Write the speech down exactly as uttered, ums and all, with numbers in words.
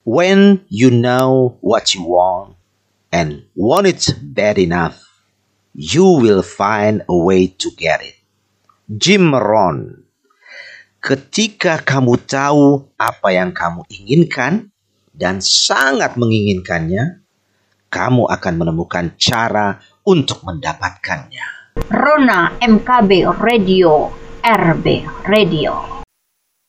When you know what you want and want it bad enough, you will find a way to get it. Jim Rohn. Ketika kamu tahu apa yang kamu inginkan dan sangat menginginkannya, kamu akan menemukan cara untuk mendapatkannya. Rona M K B Radio, R B Radio.